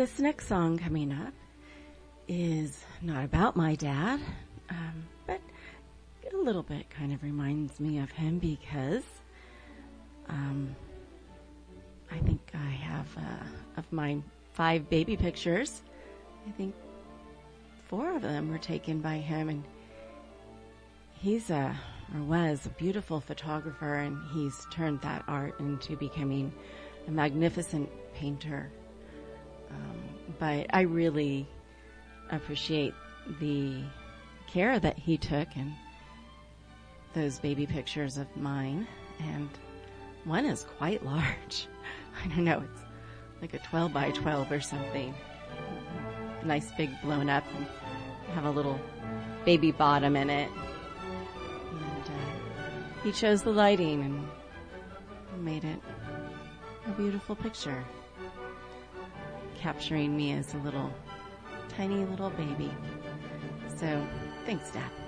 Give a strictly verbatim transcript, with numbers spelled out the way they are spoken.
this next song coming up is not about my dad, um, but a little bit kind of reminds me of him because um, I think I have, uh, of my five baby pictures, I think four of them were taken by him, and he's a, or was a beautiful photographer, and he's turned that art into becoming a magnificent painter. Um, but I really appreciate the care that he took in those baby pictures of mine, and one is quite large. I don't know, it's like a twelve by twelve or something. Nice big blown up and have a little baby bottom in it. And uh, he chose the lighting and made it a beautiful picture, capturing me as a little, tiny little baby. So, thanks, Dad.